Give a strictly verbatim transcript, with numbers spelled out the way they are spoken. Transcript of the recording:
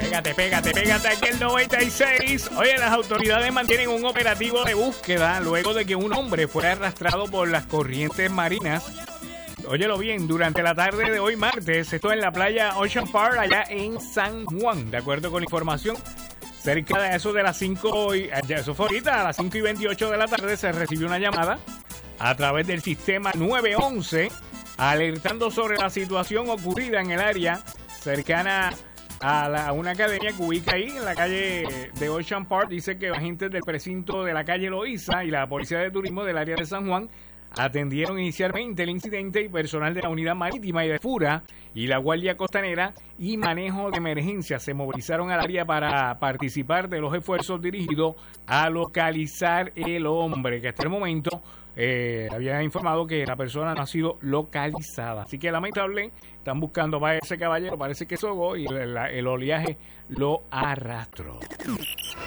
Pégate, pégate, pégate aquí el noventa y seis. Oye, las autoridades mantienen un operativo de búsqueda luego de que un hombre fue arrastrado por las corrientes marinas. Óyelo bien, durante la tarde de hoy martes, esto en la playa Ocean Park, allá en San Juan, de acuerdo con información. Cerca de eso de las cinco, y, eso fue ahorita, a las cinco y veintiocho de la tarde se recibió una llamada a través del sistema nueve once, alertando sobre la situación ocurrida en el área cercana a, la, a una academia que ubica ahí en la calle de Ocean Park. Dice que agentes del precinto de la calle Loíza y la policía de turismo del área de San Juan atendieron inicialmente el incidente, y personal de la Unidad Marítima y de Fura y la Guardia Costanera y Manejo de Emergencia se movilizaron al área para participar de los esfuerzos dirigidos a localizar el hombre, que hasta el momento eh, había informado que la persona no ha sido localizada. Así que lamentable, están buscando para ese caballero, parece que sogó y el, el oleaje lo arrastró.